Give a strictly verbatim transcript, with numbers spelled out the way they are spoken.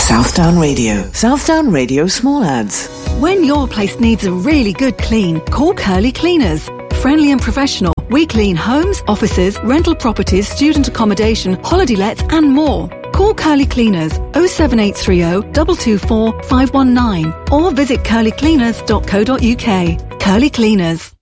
Southdown Radio. Southdown Radio Small Ads. When your place needs a really good clean, call Curly Cleaners. Friendly and professional, we clean homes, offices, rental properties, student accommodation, holiday lets and more. Call Curly Cleaners oh seven eight three oh, two two four, five one nine or visit curly cleaners dot co dot uk. Curly Cleaners.